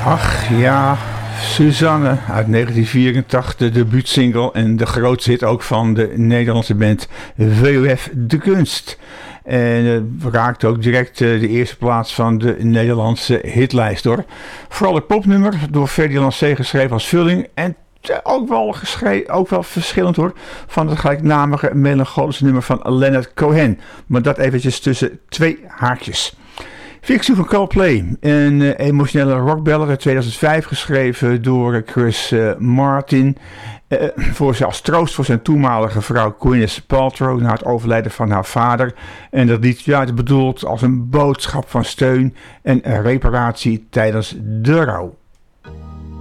Ach ja, Suzanne uit 1984, de debuutsingle en de grootste hit ook van de Nederlandse band VOF De Kunst. En raakte ook direct de eerste plaats van de Nederlandse hitlijst hoor. Vooral het popnummer, door Ferdinand C. geschreven als vulling en ook wel verschillend hoor, van het gelijknamige melancholische nummer van Leonard Cohen. Maar dat eventjes tussen twee haakjes. Fix You van Coldplay, een emotionele rockballer uit 2005 geschreven door Chris Martin. Als troost voor zijn toenmalige vrouw Gwyneth Paltrow na het overlijden van haar vader. En dat lied is bedoeld als een boodschap van steun en reparatie tijdens de rouw.